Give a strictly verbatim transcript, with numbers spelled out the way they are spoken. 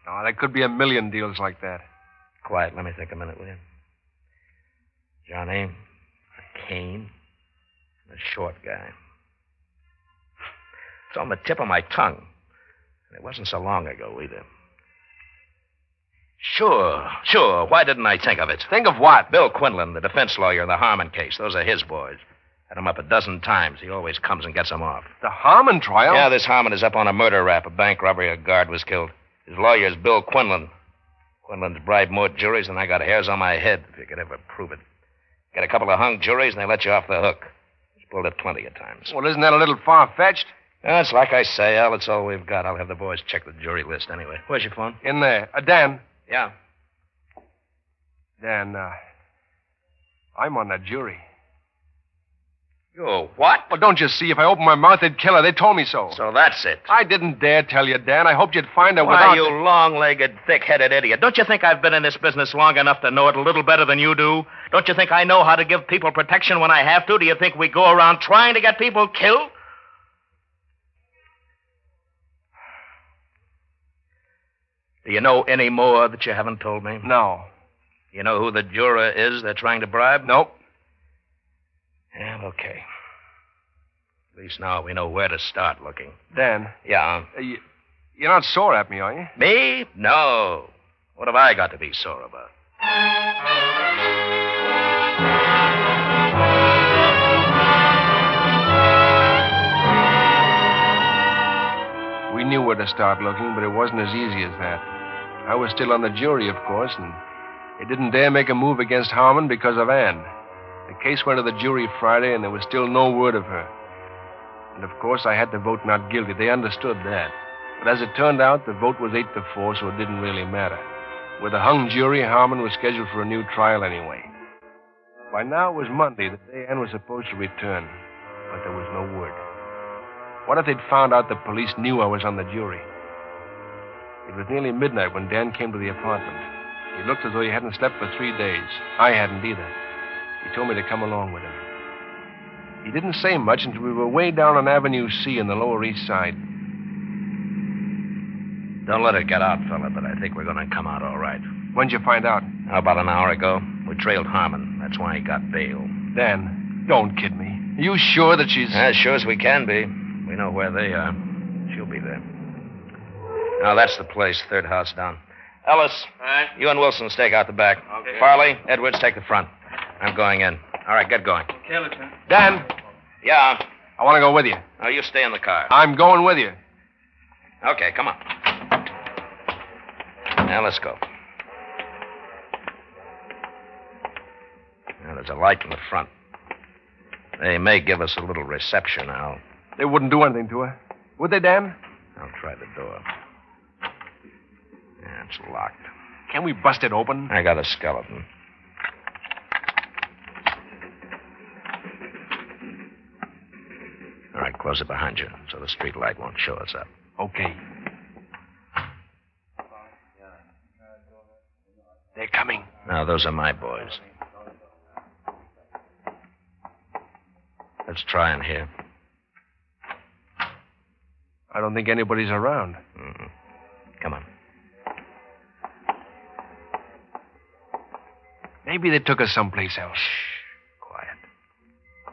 Oh, there could be a million deals like that. Quiet. Let me think a minute, will you? Johnny, a cane, a short guy. It's on the tip of my tongue. And it wasn't so long ago, either. Sure, sure. Why didn't I think of it? Think of what? Bill Quinlan, the defense lawyer in the Harmon case. Those are his boys. Had him up a dozen times. He always comes and gets them off. The Harmon trial? Yeah, this Harmon is up on a murder rap. A bank robbery, a guard was killed. His lawyer's Bill Quinlan. Quinlan's bribed more juries than I got hairs on my head, if you could ever prove it. Get a couple of hung juries and they let you off the hook. He's pulled it plenty of times. Well, isn't that a little far-fetched? Yeah, it's like I say, Al. It's all we've got. I'll have the boys check the jury list anyway. Where's your phone? In there. Uh, Dan. Yeah. Dan, uh, I'm on that jury. You what? Well, don't you see? If I opened my mouth, they'd kill her. They told me so. So that's it. I didn't dare tell you, Dan. I hoped you'd find her Why, without... you long-legged, thick-headed idiot. Don't you think I've been in this business long enough to know it a little better than you do? Don't you think I know how to give people protection when I have to? Do you think we go around trying to get people killed? Do you know any more that you haven't told me? No. You know who the juror is they're trying to bribe? Nope. Yeah, okay. At least now we know where to start looking. Dan. Yeah? Uh, you, you're not sore at me, are you? Me? No. What have I got to be sore about? We knew where to start looking, but it wasn't as easy as that. I was still on the jury, of course, and it didn't dare make a move against Harmon because of Ann. The case went to the jury Friday, and there was still no word of her. And, of course, I had to vote not guilty. They understood that. But as it turned out, the vote was eight to four, so it didn't really matter. With a hung jury, Harmon was scheduled for a new trial anyway. By now, it was Monday, the day Ann was supposed to return. But there was no word. What if they'd found out the police knew I was on the jury? It was nearly midnight when Dan came to the apartment. He looked as though he hadn't slept for three days. I hadn't either. He told me to come along with him. He didn't say much until we were way down on Avenue C in the Lower East Side. Don't let it get out, fella, but I think we're going to come out all right. When'd you find out? About an hour ago. We trailed Harmon. That's why he got bail. Dan, don't kid me. Are you sure that she's... As sure as we can be. We know where they are. She'll be there. Now, that's the place, third house down. Ellis, Right. you and Wilson stake out the back. Okay. Farley, Edwards, take the front. I'm going in. All right, get going. Okay, Lieutenant. Dan, Yeah. I want to go with you. Now, you stay in the car. I'm going with you. Okay, come on. Now, let's go. Now, there's a light in the front. They may give us a little reception now. They wouldn't do anything to her. Would they, Dan? I'll try the door. Yeah, it's locked. Can we bust it open? I got a skeleton. All right, close it behind you so the street light won't show us up. Okay. They're coming. Now, those are my boys. Let's try in here. I don't think anybody's around. Mm-hmm. Come on. Maybe they took us someplace else. Shh.